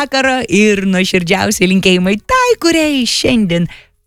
vakaro ir nuoširdžiausi linkėjimai tai, kuriai šiandien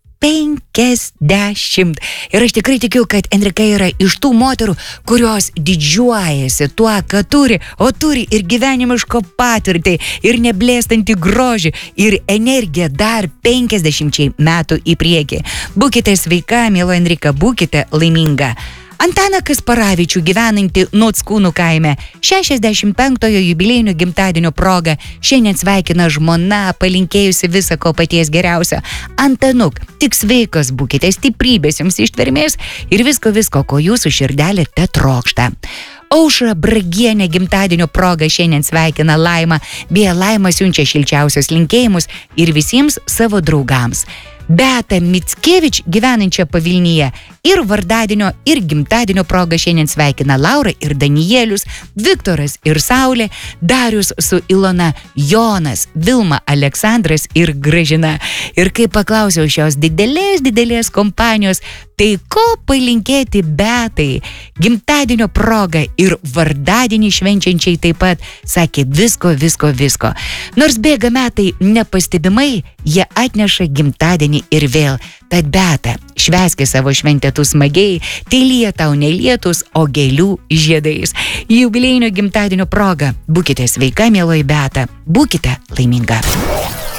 50. Ir aš tikrai tikiu, kad Enrika yra iš tų moterų, kurios didžiuojasi tuo, ką turi, o turi ir gyvenimiško patirtį, ir neblėstantį grožį, ir energiją dar 50 metų į priekį. Būkite sveika, miela Enrika, būkite laiminga. Antaną Kasparavičių gyvenantį Nockūnų kaime 65-ojo jubiliejinio gimtadienio proga šiandien sveikina žmona, palinkėjusi viso ko paties geriausio. Antanuk, tik sveikas būkite, stiprybės jums ištvermės ir visko, ko jūsų širdelė te trokšta. Aušra Bragienė gimtadienio proga šiandien sveikina Laima, beje Laima siunčia šilčiausius linkėjimus ir visiems savo draugams. Beata Mickevič gyvenančia Pavilnyje ir vardadienio ir gimtadienio proga šiandien sveikina Laura ir Danielius, Viktoras ir Saulė, Darius su Ilona, Jonas, Vilma, Aleksandras ir Gražina. Ir kai paklausiau šios didelės kompanijos, tai ko palinkėti Beatai gimtadienio proga ir vardadienį švenčiančiai taip pat, sakė visko. Nors bėga metai nepastebimai, jie atneša gimtadienį ir vėl. Tad Beata, švęski savo šventę tu smagiai, tai lyja tau ne lietus, o gėlių žiedais. Jubiliejinio gimtadienio proga būkite sveika, mieloji Beata, būkite laiminga.